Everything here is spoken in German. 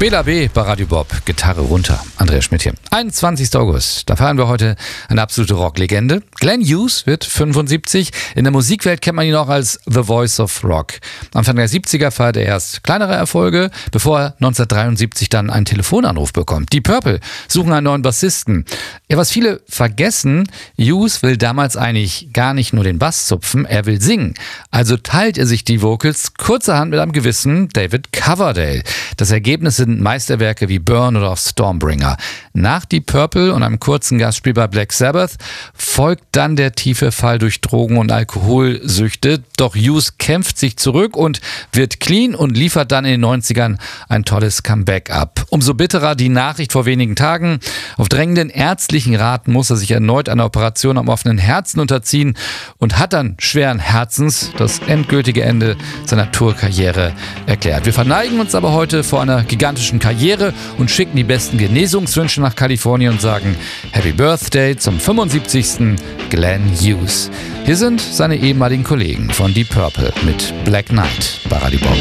Bela B. bei Radio Bob, Gitarre runter. Andreas Schmidt hier. 21. August, da feiern wir heute eine absolute Rocklegende. Glenn Hughes wird 75. In der Musikwelt kennt man ihn auch als The Voice of Rock. Anfang der 70er feierte er erst kleinere Erfolge, bevor er 1973 dann einen Telefonanruf bekommt. Die Purple suchen einen neuen Bassisten. Ja, was viele vergessen, Hughes will damals eigentlich gar nicht nur den Bass zupfen, er will singen. Also teilt er sich die Vocals kurzerhand mit einem gewissen David Coverdale. Das Ergebnis sind Meisterwerke wie Burn oder auch Stormbringer. Nach Deep Purple und einem kurzen Gastspiel bei Black Sabbath folgt dann der tiefe Fall durch Drogen- und Alkoholsüchte. Doch Hughes kämpft sich zurück und wird clean und liefert dann in den 90ern ein tolles Comeback ab. Umso bitterer die Nachricht vor wenigen Tagen. Auf drängenden ärztlichen Rat muss er sich erneut einer Operation am offenen Herzen unterziehen und hat dann schweren Herzens das endgültige Ende seiner Tourkarriere erklärt. Wir verneigen uns aber heute vor einer gigantischen Karriere und schicken die besten Genesungswünsche nach Kalifornien und sagen Happy Birthday zum 75. Glenn Hughes. Hier sind seine ehemaligen Kollegen von Deep Purple mit Black Knight bei Radio Bob.